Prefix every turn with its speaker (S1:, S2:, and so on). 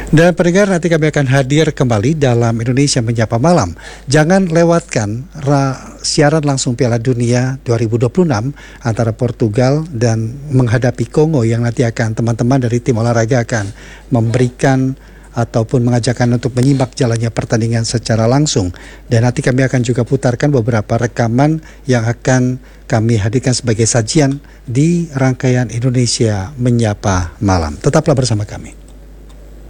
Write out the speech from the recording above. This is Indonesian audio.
S1: Dan pendengar, nanti kami akan hadir kembali dalam Indonesia Menyapa Malam. Jangan lewatkan siaran langsung Piala Dunia 2026 antara Portugal dan menghadapi Kongo, yang nanti akan teman-teman dari tim olahraga akan memberikan ataupun mengajakkan untuk menyimak jalannya pertandingan secara langsung. Dan nanti kami akan juga putarkan beberapa rekaman yang akan kami hadirkan sebagai sajian di rangkaian Indonesia Menyapa Malam. Tetaplah bersama kami.